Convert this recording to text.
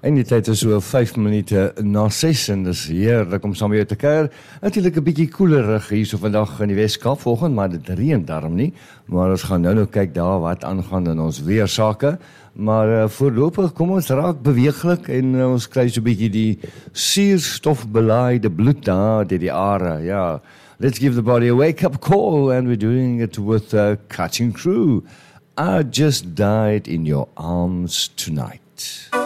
En die tyd is so 5 minute na 6 en dis heerlik om saam met jou te kuier. Natuurlik 'n bietjie koelerig hier so vandag in die Weskaap vanoggend, maar dit reën daarom nie. Maar ons gaan nou kyk daar wat aangaan in ons weersake. Maar voorlopig kom ons raak beweeglik en ons kry so 'n bietjie die suurstofbelaaide bloed daar deur die are. Ja, let's give the body a wake-up call and we're doing it with Cutting Crew. I just died in your arms tonight.